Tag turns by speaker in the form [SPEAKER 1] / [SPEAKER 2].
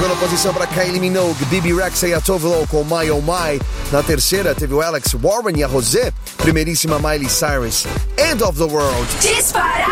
[SPEAKER 1] Segunda posição para Kylie Minogue, Bibi Rexha e a Tove Lo com My Oh My. Na terceira teve o Alex Warren e a Rosé. Primeiríssima Miley Cyrus, End of the World.
[SPEAKER 2] Dispara!